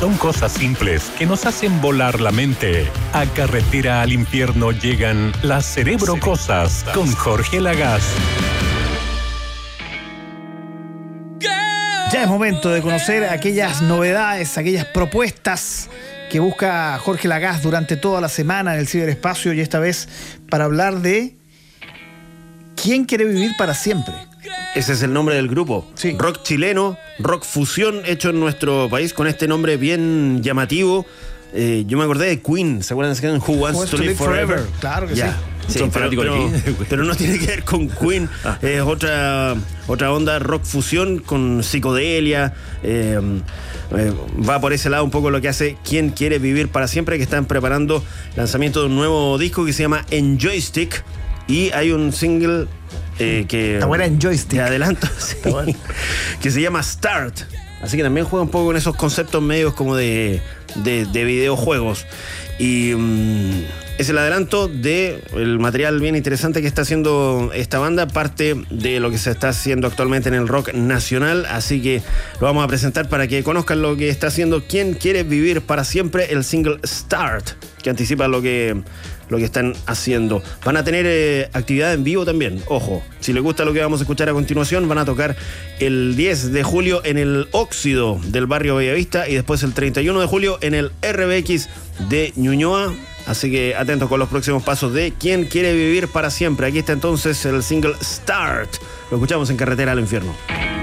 son cosas simples que nos hacen volar la mente. A Carretera al Infierno llegan las Cerebrocosas con Jorge Lagaz. Ya es momento de conocer aquellas novedades, aquellas propuestas que busca Jorge Lagaz durante toda la semana en el ciberespacio, y esta vez para hablar de ¿quién quiere vivir para siempre? Ese es el nombre del grupo. Sí. Rock chileno, rock fusión hecho en nuestro país con este nombre bien llamativo. Yo me acordé de Queen, ¿se acuerdan de esa canción? Who Wants to Live Forever? Claro que Ya. sí. Sí, Son fanáticos pero no tiene que ver con Queen. Es otra onda, rock fusión con psicodelia. Va por ese lado un poco lo que hace ¿Quién quiere vivir para siempre? Que están preparando lanzamiento de un nuevo disco que se llama Enjoystick. Y hay un single que... Está buena Enjoystick. De adelanto, sí, que se llama Start. Así que también juega un poco con esos conceptos medios como de videojuegos. Y es el adelanto del material bien interesante que está haciendo esta banda, parte de lo que se está haciendo actualmente en el rock nacional. Así que lo vamos a presentar para que conozcan lo que está haciendo ¿Quién quiere vivir para siempre? El single Start, que anticipa lo que están haciendo. Van a tener actividad en vivo también. Ojo, si les gusta lo que vamos a escuchar a continuación, van a tocar el 10 de julio en el Óxido del barrio Bellavista y después el 31 de julio en el RBX de Ñuñoa. Así que atentos con los próximos pasos de ¿Quién quiere vivir para siempre? Aquí está entonces el single Start. Lo escuchamos en Carretera al Infierno.